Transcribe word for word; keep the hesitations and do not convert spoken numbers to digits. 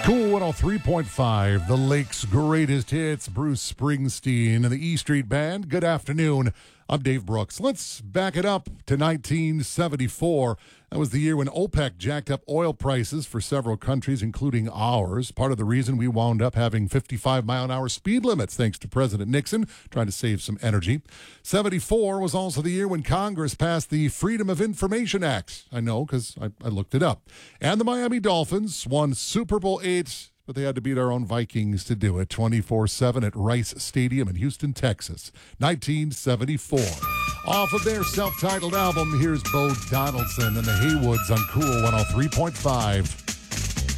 Cool one oh three point five, the Lake's greatest hits, Bruce Springsteen and the E Street Band. Good afternoon. I'm Dave Brooks. Let's back it up to nineteen seventy-four. That was the year when OPEC jacked up oil prices for several countries, including ours. Part of the reason we wound up having fifty-five mile an hour speed limits, thanks to President Nixon, trying to save some energy. seventy-four was also the year when Congress passed the Freedom of Information Act. I know, because I, I looked it up. And the Miami Dolphins won Super Bowl eight, but they had to beat our own Vikings to do it, twenty-four seven at Rice Stadium in Houston, Texas, nineteen seventy-four. Off of their self-titled album, here's Bo Donaldson and the Haywoods on Cool one oh three point five.